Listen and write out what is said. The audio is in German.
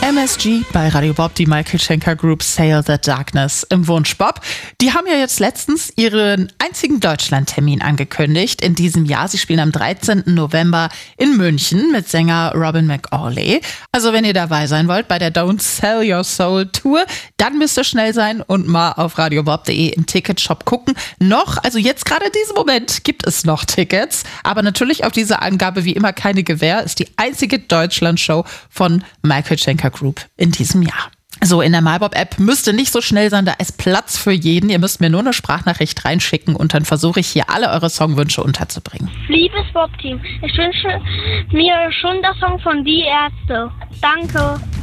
MSG bei Radio Bob, die Michael Schenker Group Sail the Darkness im Wunsch Bob. Die haben ja jetzt letztens ihren einzigen Deutschlandtermin angekündigt in diesem Jahr. Sie spielen am 13. November in München mit Sänger Robin McAuley. Also wenn ihr dabei sein wollt bei der Don't Sell Your Soul Tour, dann müsst ihr schnell sein und mal auf radiobob.de im Ticketshop gucken. Also jetzt gerade in diesem Moment gibt es noch Tickets, aber natürlich auf diese Angabe wie immer keine Gewähr, ist die einzige Deutschland-Show von Michael Schenker Group in diesem Jahr. So, in der MyBob-App müsste nicht so schnell sein, da ist Platz für jeden. Ihr müsst mir nur eine Sprachnachricht reinschicken und dann versuche ich hier alle eure Songwünsche unterzubringen. Liebes Bob-Team, ich wünsche mir schon das Song von Die Ärzte. Danke.